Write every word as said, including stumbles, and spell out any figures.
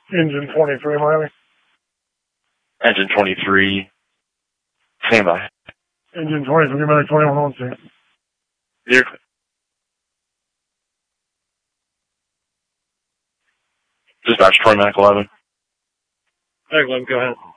Engine twenty-three, Miami. Engine twenty-three. Stand by. Engine twenty-three, Medic twenty-one on scene. Here. Dispatch, Troy Medic eleven. Medic eleven, go ahead.